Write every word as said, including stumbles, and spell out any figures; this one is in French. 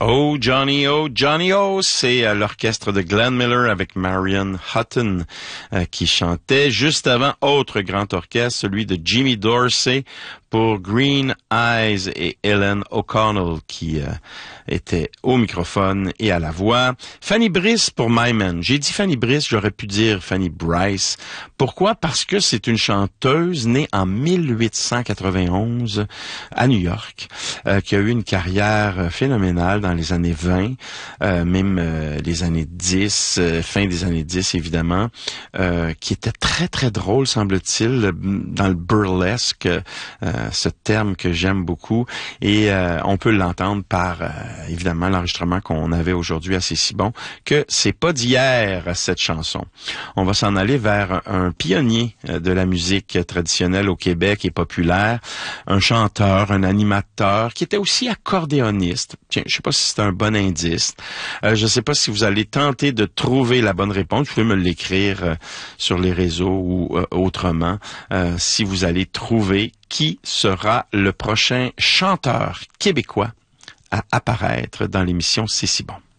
Oh Johnny, oh Johnny, oh, c'est euh, l'orchestre de Glenn Miller avec Marion Hutton euh, qui chantait. Juste avant, autre grand orchestre, celui de Jimmy Dorsey pour Green Eyes et Ellen O'Connell qui euh, était au microphone et à la voix. Fanny Brice pour My Man. J'ai dit Fanny Brice, j'aurais pu dire Fanny Brice. Pourquoi? Parce que c'est une chanteuse née en mille huit cent quatre-vingt-onze à New York, euh, qui a eu une carrière phénoménale dans les années vingt, euh, même euh, les années dix, euh, fin des années dix évidemment, euh, qui était très très drôle semble-t-il, dans le burlesque, euh, ce terme que j'aime beaucoup, et euh, on peut l'entendre par euh, évidemment l'enregistrement qu'on avait aujourd'hui à C'est si bon que c'est pas d'hier cette chanson. On va s'en aller vers un pionnier de la musique traditionnelle au Québec et populaire, un chanteur, un animateur qui était aussi accordéoniste. Tiens, je sais pas si c'est un bon indice. Euh, je sais pas si vous allez tenter de trouver la bonne réponse. Vous pouvez me l'écrire euh, sur les réseaux ou euh, autrement. Euh, si vous allez trouver qui sera le prochain chanteur québécois à apparaître dans l'émission C'est si bon.